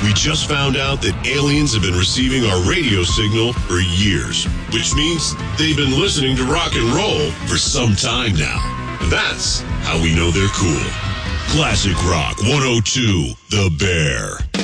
We just found out that aliens have been receiving our radio signal for years, which means they've been listening to rock and roll for some time now. And that's how we know they're cool. Classic Rock 102, The Bear.